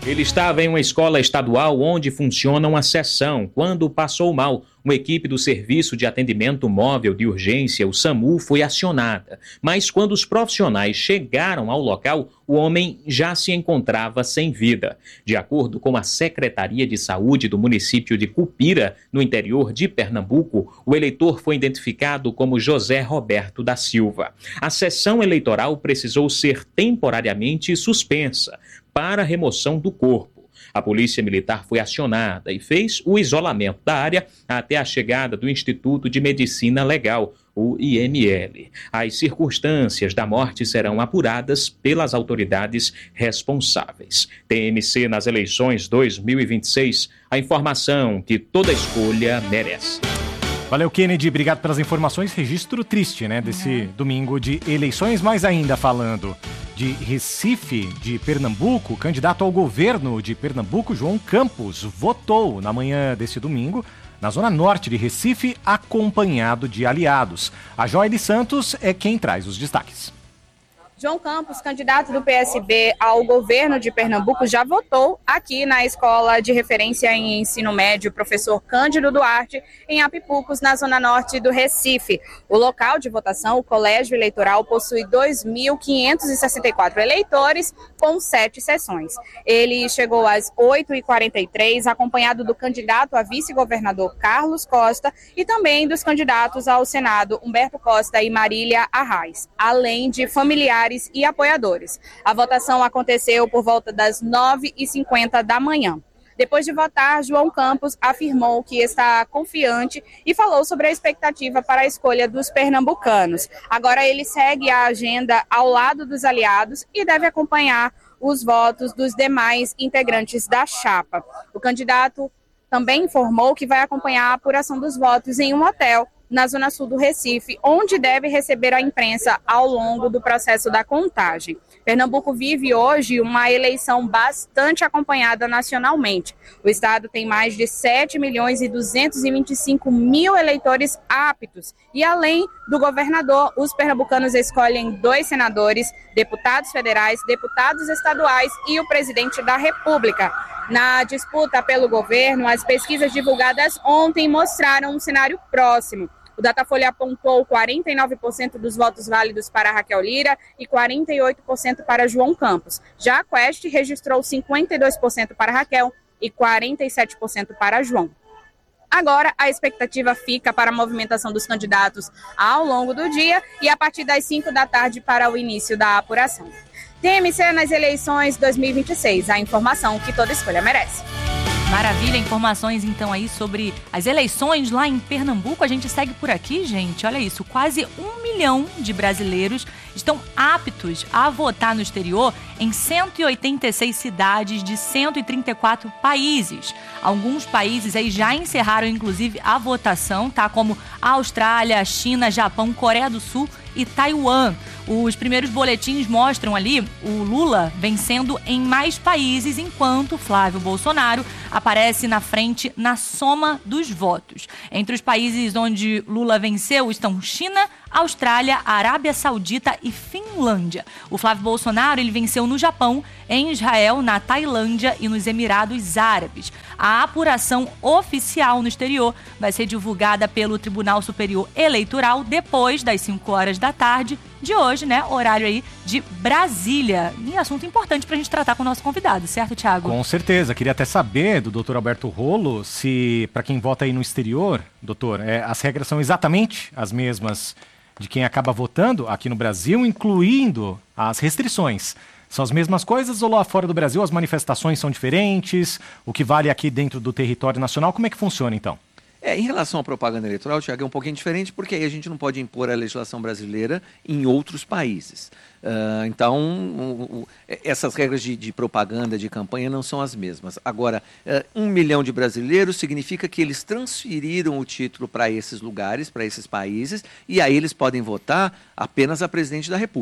Ele estava em uma escola estadual onde funciona uma seção. Quando passou mal, uma equipe do Serviço de Atendimento Móvel de Urgência, o SAMU, foi acionada. Mas quando os profissionais chegaram ao local, o homem já se encontrava sem vida. De acordo com a Secretaria de Saúde do município de Cupira, no interior de Pernambuco, o eleitor foi identificado como José Roberto da Silva. A sessão eleitoral precisou ser temporariamente suspensa para remoção do corpo. A Polícia Militar foi acionada e fez o isolamento da área até a chegada do Instituto de Medicina Legal, o I M L. As circunstâncias da morte serão apuradas pelas autoridades responsáveis. T M C nas eleições dois mil e vinte e seis, a informação que toda escolha merece. Valeu, Kennedy. Obrigado pelas informações. Registro triste, né, desse é. domingo de eleições, mas ainda falando de Recife, de Pernambuco, o candidato ao governo de Pernambuco, João Campos, votou na manhã desse domingo na zona norte de Recife, acompanhado de aliados. A Joyce Santos é quem traz os destaques. João Campos, candidato do P S B ao governo de Pernambuco, já votou aqui na Escola de Referência em Ensino Médio Professor Cândido Duarte, em Apipucos, na zona norte do Recife. O local de votação, o colégio eleitoral, possui dois mil quinhentos e sessenta e quatro eleitores, com sete sessões. Ele chegou às oito e quarenta e três, acompanhado do candidato a vice-governador Carlos Costa e também dos candidatos ao Senado Humberto Costa e Marília Arraes, além de familiares e apoiadores. A votação aconteceu por volta das nove e cinquenta da manhã. Depois de votar, João Campos afirmou que está confiante e falou sobre a expectativa para a escolha dos pernambucanos. Agora ele segue a agenda ao lado dos aliados e deve acompanhar os votos dos demais integrantes da chapa. O candidato também informou que vai acompanhar a apuração dos votos em um hotel na zona sul do Recife, onde deve receber a imprensa ao longo do processo da contagem. Pernambuco vive hoje uma eleição bastante acompanhada nacionalmente. O estado tem mais de sete milhões e duzentos e vinte e cinco mil eleitores aptos. E além do governador, os pernambucanos escolhem dois senadores, deputados federais, deputados estaduais e o presidente da República. Na disputa pelo governo, as pesquisas divulgadas ontem mostraram um cenário próximo. O Datafolha apontou quarenta e nove por cento dos votos válidos para Raquel Lira e quarenta e oito por cento para João Campos. Já a Quest registrou cinquenta e dois por cento para Raquel e quarenta e sete por cento para João. Agora, a expectativa fica para a movimentação dos candidatos ao longo do dia e a partir das cinco da tarde para o início da apuração. T M C nas eleições dois mil e vinte e seis, a informação que toda escolha merece. Maravilha, informações então aí sobre as eleições lá em Pernambuco. A gente segue por aqui, gente, olha isso, quase um milhão de brasileiros estão aptos a votar no exterior em cento e oitenta e seis cidades de cento e trinta e quatro países. Alguns países aí já encerraram, inclusive, a votação, tá? Como a Austrália, China, Japão, Coreia do Sul e Taiwan. Os primeiros boletins mostram ali o Lula vencendo em mais países, enquanto Flávio Bolsonaro aparece na frente na soma dos votos. Entre os países onde Lula venceu estão China, Austrália, Arábia Saudita e Finlândia. O Flávio Bolsonaro ele venceu no Japão, em Israel, na Tailândia e nos Emirados Árabes. A apuração oficial no exterior vai ser divulgada pelo Tribunal Superior Eleitoral depois das cinco horas da tarde de hoje, né? Horário aí de Brasília. E assunto importante pra gente tratar com o nosso convidado, certo, Thiago? Com certeza. Queria até saber do doutor Alberto Rolo se, para quem vota aí no exterior, doutor, é, as regras são exatamente as mesmas de quem acaba votando aqui no Brasil, incluindo as restrições. São as mesmas coisas ou lá fora do Brasil as manifestações são diferentes? O que vale aqui dentro do território nacional? Como é que funciona, então? É, em relação à propaganda eleitoral, Thiago, é um pouquinho diferente, porque aí a gente não pode impor a legislação brasileira em outros países. Uh, então, o, o, essas regras de, de propaganda, de campanha, não são as mesmas. Agora, uh, um milhão de brasileiros significa que eles transferiram o título para esses lugares, para esses países, e aí eles podem votar apenas a presidente da República.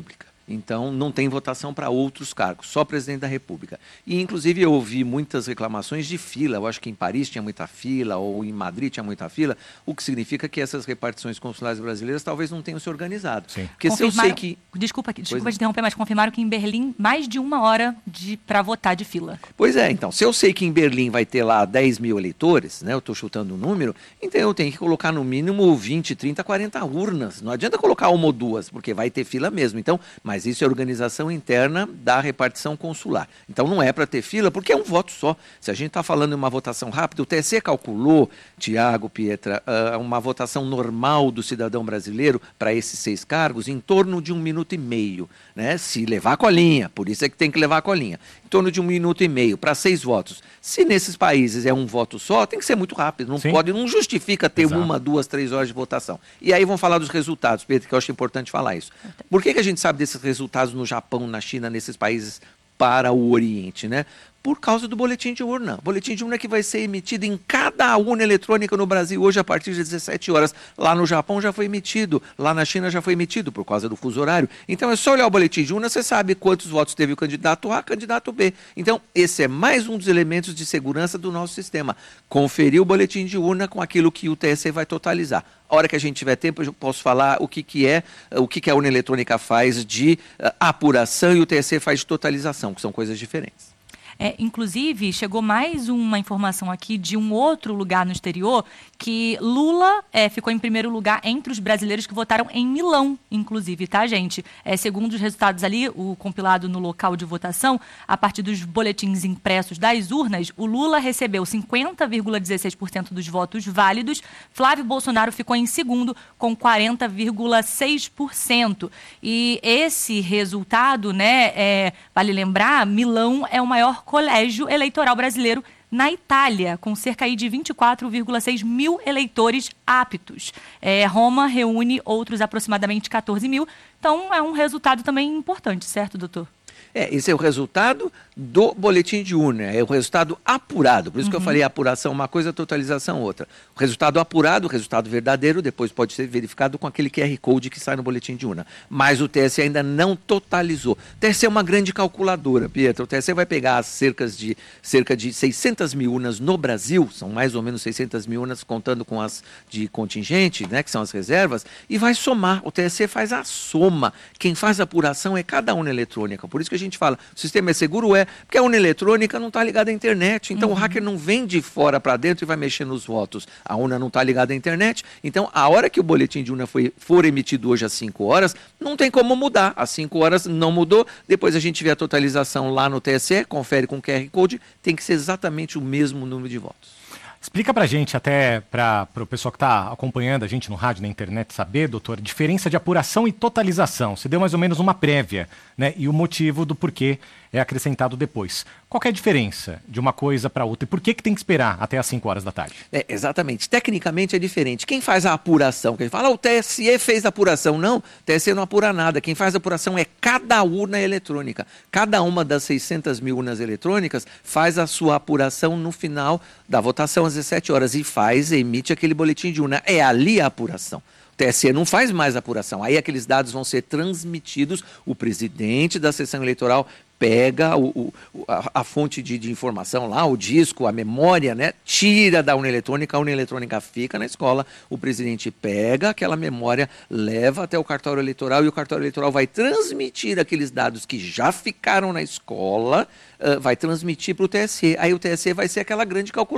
Então, não tem votação para outros cargos, só presidente da República. E, inclusive, eu ouvi muitas reclamações de fila. Eu acho que em Paris tinha muita fila, ou em Madrid tinha muita fila, o que significa que essas repartições consulares brasileiras talvez não tenham se organizado. Sim. Porque se eu sei que... Desculpa, desculpa Pois- te interromper, mas confirmaram que em Berlim, mais de uma hora de, para votar de fila. Pois é, então, se eu sei que em Berlim vai ter lá dez mil eleitores, né, eu estou chutando um número, então eu tenho que colocar no mínimo vinte, trinta, quarenta urnas. Não adianta colocar uma ou duas, porque vai ter fila mesmo. Então, mas isso é organização interna da repartição consular. Então não é para ter fila, porque é um voto só. Se a gente está falando em uma votação rápida, o T S E calculou, Tiago, Pietra, uh, uma votação normal do cidadão brasileiro para esses seis cargos em torno de um minuto e meio, né? Se levar a colinha, por isso é que tem que levar a colinha. Em torno de um minuto e meio para seis votos. Se nesses países é um voto só, tem que ser muito rápido. Não Sim. pode, não justifica ter Exato. uma, duas, três horas de votação. E aí vamos falar dos resultados, Pedro, que eu acho importante falar isso. Por que, que a gente sabe desses resultados no Japão, na China, nesses países para o Oriente, né? Por causa do boletim de urna. Boletim de urna que vai ser emitido em cada urna eletrônica no Brasil hoje a partir de dezessete horas. Lá no Japão já foi emitido, lá na China já foi emitido por causa do fuso horário. Então é só olhar o boletim de urna, você sabe quantos votos teve o candidato A, candidato B. Então esse é mais um dos elementos de segurança do nosso sistema. Conferir o boletim de urna com aquilo que o T S E vai totalizar. A hora que a gente tiver tempo, eu posso falar o que, que é, o que, que a urna eletrônica faz de uh, apuração e o T S E faz de totalização, que são coisas diferentes. É, inclusive, chegou mais uma informação aqui de um outro lugar no exterior, que Lula é, ficou em primeiro lugar entre os brasileiros que votaram em Milão, inclusive, tá, gente? É, segundo os resultados ali, o compilado no local de votação, a partir dos boletins impressos das urnas, o Lula recebeu cinquenta vírgula dezesseis por cento dos votos válidos, Flávio Bolsonaro ficou em segundo com quarenta vírgula seis por cento. E esse resultado, né, é, vale lembrar, Milão é o maior colégio eleitoral brasileiro na Itália, com cerca aí de vinte e quatro vírgula seis mil eleitores aptos. É, Roma reúne outros aproximadamente quatorze mil, então é um resultado também importante, certo, doutor? É, esse é o resultado do boletim de urna, é o resultado apurado. Por isso que eu falei apuração uma coisa, totalização outra. O resultado apurado, o resultado verdadeiro, depois pode ser verificado com aquele Q R Code que sai no boletim de urna. Mas o T S E ainda não totalizou. O T S E é uma grande calculadora, Pietra. O T S E vai pegar as cerca de, cerca de seiscentas mil urnas no Brasil, são mais ou menos seiscentas mil urnas contando com as de contingente, né, que são as reservas, e vai somar. O T S E faz a soma. Quem faz a apuração é cada urna eletrônica. Por isso que a gente fala, o sistema é seguro? É, porque a urna eletrônica não está ligada à internet, então uhum. o hacker não vem de fora para dentro e vai mexer nos votos. A urna não está ligada à internet, então a hora que o boletim de urna foi, for emitido hoje às cinco horas, não tem como mudar. Às cinco horas não mudou, depois a gente vê a totalização lá no T S E, confere com o Q R Code, tem que ser exatamente o mesmo número de votos. Explica pra gente, até para o pessoal que está acompanhando a gente no rádio, na internet, saber, doutor, diferença de apuração e totalização. Você deu mais ou menos uma prévia, né? E o motivo do porquê é acrescentado depois. Qual que é a diferença de uma coisa para outra? E por que, que tem que esperar até às cinco horas da tarde? É, exatamente. Tecnicamente é diferente. Quem faz a apuração? Quem fala, ah, o T S E fez a apuração. Não, o T S E não apura nada. Quem faz a apuração é cada urna eletrônica. Cada uma das seiscentas mil urnas eletrônicas faz a sua apuração no final da votação às dezessete horas e faz, emite aquele boletim de urna. É ali a apuração. O T S E não faz mais apuração. Aí aqueles dados vão ser transmitidos. O presidente da sessão eleitoral pega o, o, a, a fonte de, de informação lá, o disco, a memória, né? Tira da urna eletrônica, a urna eletrônica fica na escola, o presidente pega aquela memória, leva até o cartório eleitoral e o cartório eleitoral vai transmitir aqueles dados que já ficaram na escola, uh, vai transmitir para o T S E. Aí o T S E vai ser aquela grande calculação.